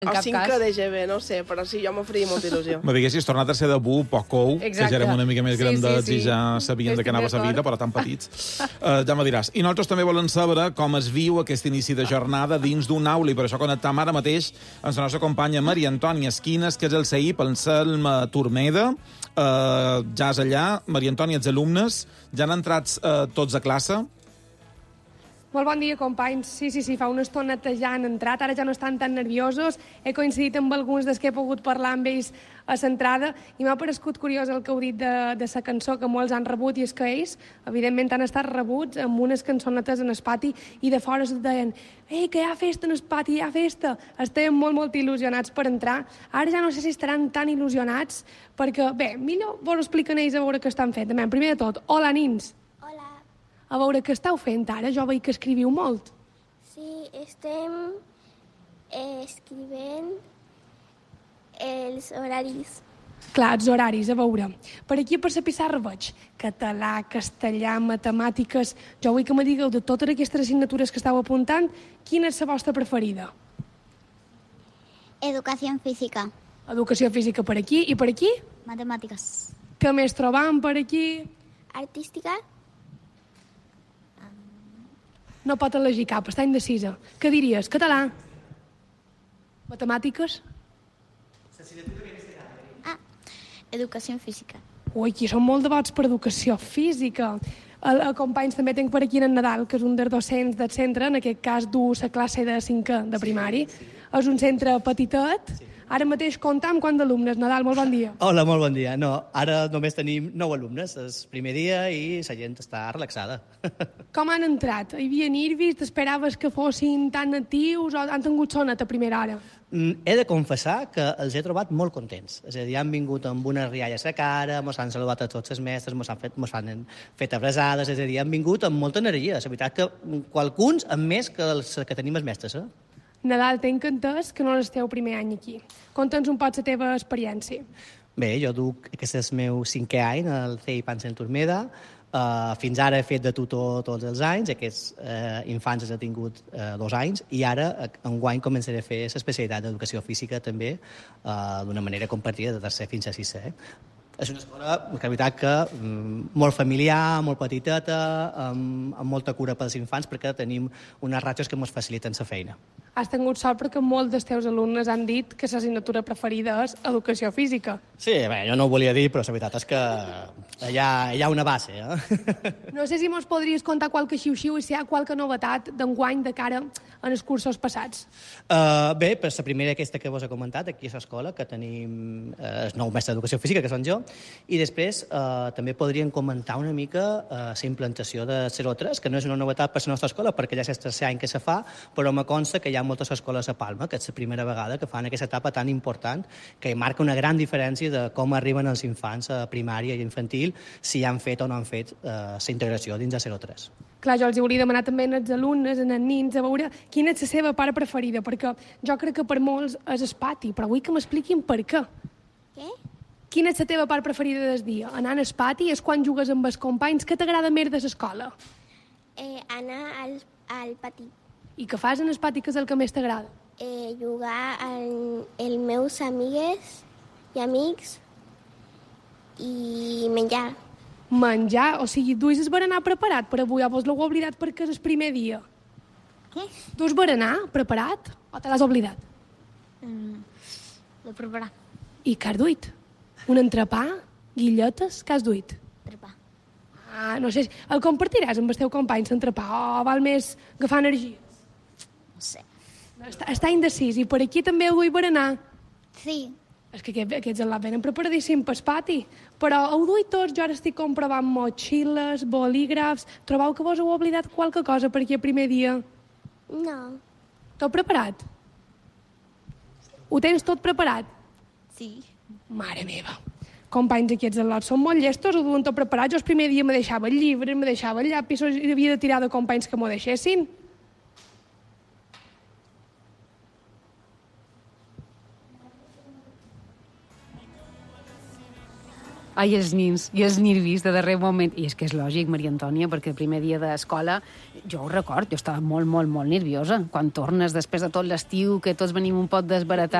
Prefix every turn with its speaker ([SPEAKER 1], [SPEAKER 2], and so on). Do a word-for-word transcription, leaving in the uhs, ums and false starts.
[SPEAKER 1] En
[SPEAKER 2] o
[SPEAKER 1] cap
[SPEAKER 2] cinquè
[SPEAKER 1] cas.
[SPEAKER 2] de G B, no sé, però sí, jo m'ho faria molta il·lusió.
[SPEAKER 3] Me diguessis, tornat a ser de Bu, poc cou, que ja érem una mica més
[SPEAKER 1] Sí,
[SPEAKER 3] grandets
[SPEAKER 1] sí, sí.
[SPEAKER 3] i ja sabien de què anava la vida, però tan petits. Uh, ja me diràs. I nosaltres també volem saber com es viu aquest inici de jornada dins d'un aula, i per això connectam ara mateix amb la nostra companya Maria Antònia Esquines, que és el C I pel Anselm Turmeda. Uh, ja és allà. Maria Antònia, els alumnes ja han entrat uh, tots a classe?
[SPEAKER 4] Molt bon dia, companys. Sí, sí, sí, fa una estoneta ja han entrat, ara ja no estan tan nerviosos. He coincidit amb alguns dels que he pogut parlar amb ells a l'entrada i m'ha parescut curiós el que heu dit de, de la cançó que molts han rebut, i és que ells, evidentment, han estat rebuts amb unes cançonetes en el pati i de fora se'ls deien «Ei, que hi ha festa en el pati, hi ha festa!» Estaven molt, molt il·lusionats per entrar. Ara ja no sé si estaran tan il·lusionats perquè, bé, millor vos ho expliquen ells a veure què estan fent. Primer de tot, hola, nins. A veure, què esteu fent ara? Jo veig que escriviu molt.
[SPEAKER 5] Sí, estem eh, escrivint els horaris.
[SPEAKER 4] Clar, els horaris, a veure. Per aquí, per la pissarra, veig català, castellà, matemàtiques... Jo vull que me digueu de totes aquestes assignatures que esteu apuntant, quina és la vostra preferida?
[SPEAKER 6] Educación física.
[SPEAKER 4] Educació física per aquí, i per aquí?
[SPEAKER 6] Matemáticas.
[SPEAKER 4] Què més trobam per aquí?
[SPEAKER 5] Artística.
[SPEAKER 4] No pot elegir cap, està indecisa. Què diries? Català? Matemàtiques?
[SPEAKER 6] Ah, educación física.
[SPEAKER 4] Ui, aquí són molt devots per educació física. El, el companys també tenc per aquí en Nadal, que és un dels docents del centre, en aquest cas du la classe de cinquè de primari. Sí, sí. És un centre petitet. Sí. Ara mateix comptam quant d'alumnes. Nadal, molt bon dia.
[SPEAKER 7] Hola, molt bon dia. No, ara només tenim nou alumnes. És el primer dia i la gent està relaxada.
[SPEAKER 4] Com han entrat? Hi havia nervis? T'esperaves que fossin tan natius o han tingut sonet a primera hora?
[SPEAKER 7] Mm, he de confessar que els he trobat molt contents. És a dir, han vingut amb una rialla a la cara, mos han saludat a tots els mestres, mos han fet, mos han fet abraçades, és a dir, han vingut amb molta energia. La veritat que qualcuns amb més que els que tenim els mestres, eh?
[SPEAKER 4] Nadal, tenc entès que no és el teu primer any aquí. Conta'ns un poc la teva experiència.
[SPEAKER 7] Bé, jo duc, aquest és el meu cinquè any al C I Pansen Turmeda. Uh, fins ara he fet de tutor tots els anys, aquests uh, infants els he tingut uh, dos anys, i ara enguany començaré a fer l'especialitat d'educació física també, uh, d'una manera compartida de tercer fins a sisè. Eh? És una escola, la veritat, que um, molt familiar, molt petiteta, amb, amb molta cura pels infants, perquè tenim unes ratxos que ens faciliten la feina.
[SPEAKER 4] Has tingut sort perquè molts dels teus alumnes han dit que l'assignatura preferida és educació física.
[SPEAKER 7] Sí, bé, jo no ho volia dir, però la veritat és que hi ha, hi ha una base. Eh?
[SPEAKER 4] No sé si mos podries contar qualque xiu-xiu i si hi ha qualque novetat d'enguany de cara en els cursos passats.
[SPEAKER 7] Uh, bé, per la primera aquesta que vos he comentat, aquí a l'escola, que tenim uh, el nou mestre d'educació física, que són jo, i després uh, també podríem comentar una mica uh, la implantació de zero tres, que no és una novetat per la nostra escola, perquè ja és el tercer any que se fa, però me consta que hi ha moltes escoles a Palma, que és la primera vegada que fan aquesta etapa tan important, que marca una gran diferència de com arriben els infants a primària i infantil, si han fet o no han fet uh, la integració dins de zero tres.
[SPEAKER 4] Clar, jo els hauria demanat també als alumnes, als nins, a veure quina és la seva part preferida, perquè jo crec que per molts és el pati, però vull que m'expliquin per què.
[SPEAKER 5] Què?
[SPEAKER 4] Quina és la teva part preferida del dia? Anar al pati és quan jugues amb els companys? Què t'agrada més de l'escola?
[SPEAKER 5] Eh, anar al, al pati.
[SPEAKER 4] I què fas en el pati, que és el que més t'agrada?
[SPEAKER 5] Eh, jugar amb els meus amigues i amics i menjar.
[SPEAKER 4] Menjar? O sigui, duis el berenar preparat per avui, o vos l'heu oblidat perquè és el primer dia?
[SPEAKER 6] Què?
[SPEAKER 4] Dus berenar preparat o te l'has oblidat?
[SPEAKER 6] Mm, de preparar.
[SPEAKER 4] I què has duit? Un entrepà? Guilletes? Què has duit?
[SPEAKER 6] Entrepà.
[SPEAKER 4] Ah, no sé, el compartiràs amb el teu company, l'entrepà, o val més agafar energia?
[SPEAKER 6] No sé.
[SPEAKER 4] Està, està indecís, i per aquí també heu duit berenar.
[SPEAKER 6] Sí.
[SPEAKER 4] És que aquest, aquests el venen preparadíssim pel pati. Però heu duit tots, jo ara estic comprovant motxilles, bolígrafs... Trobeu que vos heu oblidat qualque cosa per aquí el primer dia?
[SPEAKER 5] No.
[SPEAKER 4] Tot preparat? Ho tens tot preparat?
[SPEAKER 6] Sí.
[SPEAKER 4] Mare meva. Companys, aquests al·lots són molt llestos, ho duen tot preparat. Jo el primer dia me deixava el llibre, me deixava el llapis, i havia de tirar de companys que m'ho deixessin.
[SPEAKER 1] Ai, els nins, i els nervis de darrer moment. I és que és lògic, Maria Antònia, perquè el primer dia d'escola, jo ho record, jo estava molt, molt, molt nerviosa. Quan tornes després de tot l'estiu, que tots venim un pot desbaratats,